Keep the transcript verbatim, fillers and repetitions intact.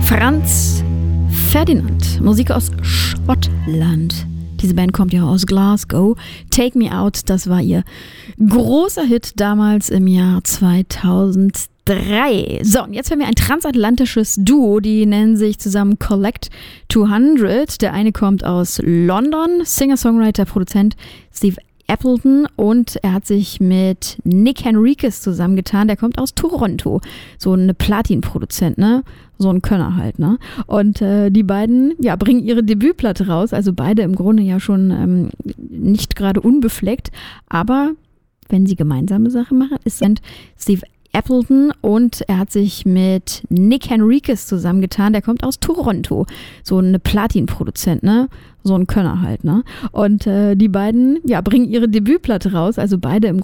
Franz Ferdinand, Musik aus Schottland. Diese Band kommt ja aus Glasgow. Take Me Out, das war ihr großer Hit damals im Jahr zweitausenddrei. So, und jetzt haben wir ein transatlantisches Duo, die nennen sich zusammen Collect zweihundert. Der eine kommt aus London, Singer-Songwriter, Produzent Steve Appleton, und er hat sich mit Nick Henriques zusammengetan, der kommt aus Toronto, so ein Platin-Produzent, ne? So ein Könner halt, ne? Und äh, die beiden, ja, bringen ihre Debütplatte raus, also beide im Grunde ja schon ähm, nicht gerade unbefleckt, aber wenn sie gemeinsame Sachen machen, ist Steve Appleton, und er hat sich mit Nick Henriques zusammengetan, der kommt aus Toronto, so ein Platin-Produzent, ne? So ein Könner halt, ne? Und äh, die beiden, ja, bringen ihre Debütplatte raus, also beide im